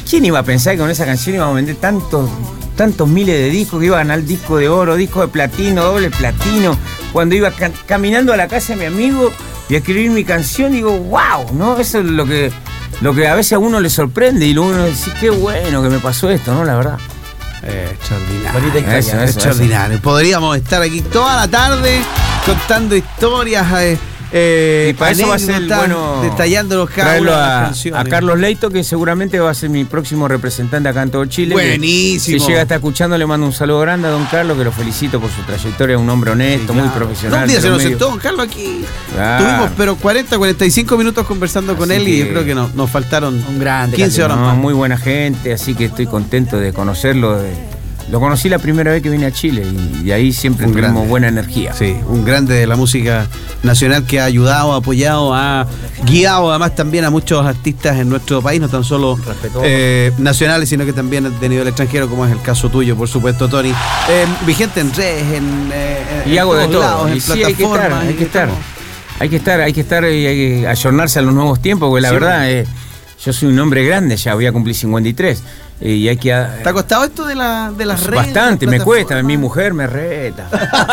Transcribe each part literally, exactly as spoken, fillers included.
¿quién iba a pensar que con esa canción íbamos a vender tantos, tantos miles de discos, que iba a ganar disco de oro, disco de platino, doble platino? Cuando iba ca- caminando a la casa de mi amigo y a escribir mi canción, digo, wow, ¿no? Eso es lo que, lo que a veces a uno le sorprende y luego uno dice, qué bueno que me pasó esto, ¿no? La verdad. Eh, extraordinario. Bonita historia, Eso, eso, extraordinario. Eso. Podríamos estar aquí toda la tarde contando historias, eh, eh, y para eso va a ser bueno detallando los traerlo cada a, canciones. a Carlos Leito, que seguramente va a ser mi próximo representante acá en todo Chile. Buenísimo. Si llega a estar escuchando, le mando un saludo grande a don Carlos, que lo felicito por su trayectoria, un hombre honesto, sí, muy claro. profesional. No, un día se nos medio... sentó don Carlos aquí. Claro. Tuvimos pero cuarenta, cuarenta y cinco minutos conversando así con él que... y yo creo que no, nos faltaron un grande, quince horas no, más. Muy buena gente, así que estoy contento de conocerlo. De... Lo conocí la primera vez que vine a Chile y de ahí siempre un tuvimos grande. Buena energía. Sí, un grande de la música nacional que ha ayudado, ha apoyado, ha guiado además también a muchos artistas en nuestro país, no tan solo eh, nacionales, sino que también de nivel extranjero, como es el caso tuyo, por supuesto, Tony. Eh, vigente en redes, en, eh, y en hago de todo. lados, y en sí, plataformas. Hay que estar, hay que estar, hay que estar, hay que estar y hay que ayornarse a los nuevos tiempos, porque la sí, verdad, eh, yo soy un hombre grande, ya voy a cumplir cincuenta y tres. Y hay que, eh, ¿te ha costado esto de, la, de las redes? Bastante, me cuesta, mi mujer me reta.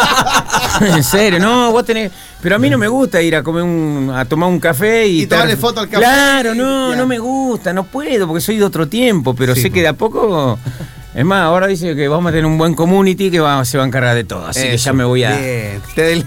En serio, no, vos tenés. Pero a mí no me gusta ir a comer un, a tomar un café y. Y estar... tomarle foto al café. Claro, no, ya. no me gusta, no puedo, porque soy de otro tiempo, pero sí, sé pues. que de a poco. Es más, ahora dice que vamos a tener un buen community que va, se va a encargar de todo. Así Eso, que ya me voy a. Bien. Te del...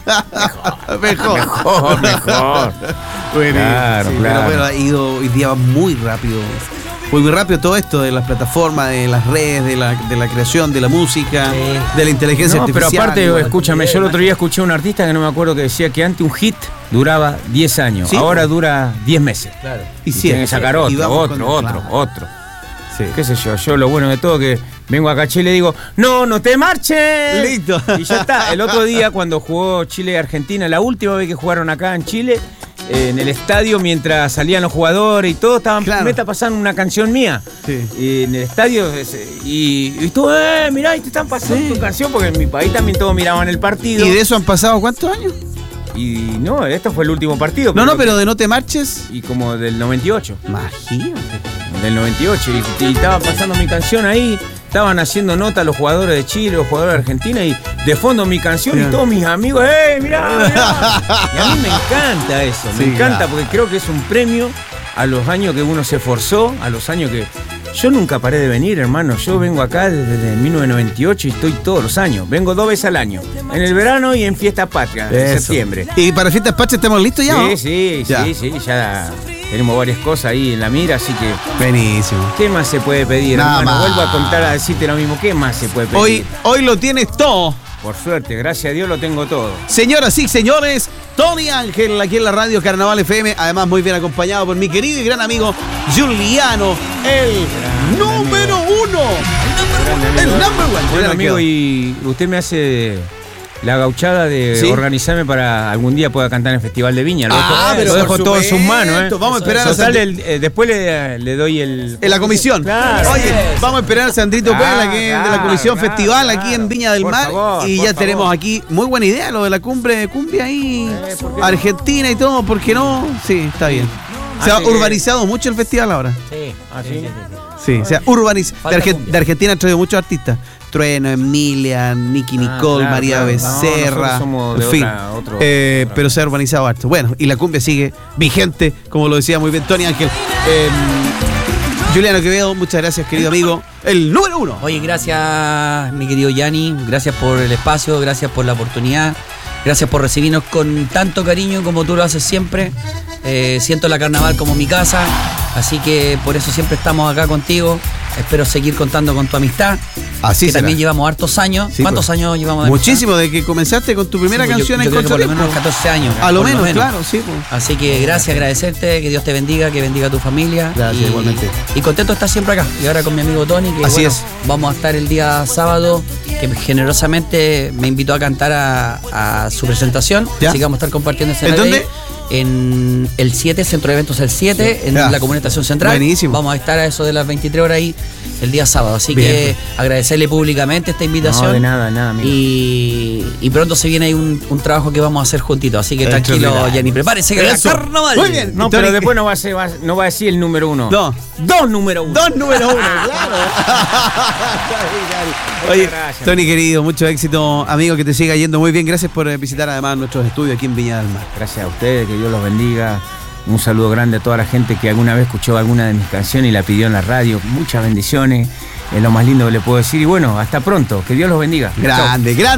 mejor. Mejor, mejor. mejor. Bueno, claro, sí, claro. Pero bueno, ha ido hoy día muy rápido. Muy rápido todo esto de las plataformas, de las redes, de la, de la creación, de la música, sí. de la inteligencia no, artificial. Pero aparte, igual, escúchame, yo el otro día escuché a un artista que no me acuerdo que decía que antes un hit duraba diez años, ¿sí? Ahora dura diez meses. Claro. Y, y sí, tiene que sacar otro, otro, otro, claro. otro. Sí. Qué sé yo, yo lo bueno de todo que vengo acá a Chile y digo, no, no te marches. Listo. Y ya está. El otro día cuando jugó Chile y Argentina, la última vez que jugaron acá en Chile, en el estadio, mientras salían los jugadores y todo, estaban claro. meta pasando una canción mía. Sí. Y en el estadio, y, y tú, eh, mirá, y te están pasando sí. tu canción, porque en mi país también todos miraban el partido. ¿Y de eso han pasado cuántos años? Y no, esto fue el último partido. No, no, pero de No Te Marches. Y como del noventa y ocho. Imagínate. Del noventa y ocho. Y, y estaba pasando mi canción ahí. Estaban haciendo nota los jugadores de Chile, los jugadores de Argentina, y de fondo mi canción yeah. y todos mis amigos, ¡eh, mirá, mirá! Y a mí me encanta eso, me sí, encanta claro. porque creo que es un premio a los años que uno se esforzó, a los años que... Yo nunca paré de venir, hermano. Yo vengo acá desde, desde mil novecientos noventa y ocho y estoy todos los años. Vengo dos veces al año. En el verano y en Fiestas Patrias, en septiembre. ¿Y para Fiestas Patrias estamos listos ya? Sí, ¿no? sí, ya. sí, sí. Ya tenemos varias cosas ahí en la mira, así que... Buenísimo. ¿Qué más se puede pedir, Nada hermano? más. Vuelvo a contar, a decirte lo mismo. ¿Qué más se puede pedir? Hoy, hoy lo tienes todo. Por suerte, gracias a Dios lo tengo todo. Señoras y señores, Tony Ángel aquí en la radio Carnaval F M, además muy bien acompañado por mi querido y gran amigo Giuliano, el gran número amigo. uno. El number one. Bueno, amigo, y usted me hace la gauchada de ¿sí? organizarme para algún día pueda cantar en el Festival de Viña. Lo ah, dejo, pero lo dejo todo en sus manos, ¿eh? Vamos a esperar Total, a el, eh, después le, le doy el... En la comisión. Claro. Oye, vamos a esperar a Sandrito ah, Pérez, que claro, de la Comisión claro, Festival claro, aquí en Viña del por Mar. Favor, y ya favor. tenemos aquí, muy buena idea, lo de la cumbre de cumbia ahí, eh, Argentina y todo, ¿por qué no? Sí, está bien. Se ha urbanizado mucho el festival ahora. Sí, así. Sí, sí, sí, sí. se ha urbanizado. De, Arge- de Argentina han traído muchos artistas. Trueno, Emilia, Nicky ah, Nicole, claro, María claro. Becerra, No, en fin, otra, otro, eh, otra. Pero se ha urbanizado harto. Bueno, y la cumbia sigue vigente, como lo decía muy bien Tony Ángel. Eh, Giuliano Quevedo, muchas gracias, querido amigo. El número uno. Oye, gracias, mi querido Yanni. Gracias por el espacio, gracias por la oportunidad. Gracias por recibirnos con tanto cariño como tú lo haces siempre. Eh, siento la Carnaval como mi casa, así que por eso siempre estamos acá contigo. Espero seguir contando con tu amistad. Así que será. También llevamos hartos años. Sí, ¿Cuántos pues, años llevamos de muchísimo, de que comenzaste con tu primera sí, pues, canción yo, yo en creo que por lo tiempo. menos catorce años. A lo menos, lo menos, claro, sí. Pues. Así que gracias, agradecerte, que Dios te bendiga, que bendiga a tu familia. Gracias, y, igualmente. Y contento de estar siempre acá. Y ahora con mi amigo Tony, que Así bueno, es. vamos a estar el día sábado, que generosamente me invitó a cantar a, a su presentación. ¿Ya? Así que vamos a estar compartiendo ese ¿En dónde? en el siete, Centro de Eventos el siete, sí. en ya. la Comuna Estación Central. Buenísimo. Vamos a estar a eso de las veintitrés horas ahí el día sábado. Así Bien. que agradecerle públicamente esta invitación. No, de nada, nada, amigo. Y, y pronto se viene ahí un, un trabajo que vamos a hacer juntitos. Así que Esto tranquilo, Jenny, prepárese que es carnaval. Muy bien. No, pero después no va, a ser, va, no va a decir el número uno. No. Dos número uno. Dos número uno, claro. Oye, gracias, Tony querido, mucho éxito, amigo, que te siga yendo muy bien. Gracias por visitar además nuestros estudios aquí en Viña del Mar. Gracias a ustedes, que Dios los bendiga. Un saludo grande a toda la gente que alguna vez escuchó alguna de mis canciones y la pidió en la radio. Muchas bendiciones, es lo más lindo que le puedo decir. Y bueno, hasta pronto, que Dios los bendiga. Grande, Chau. grande.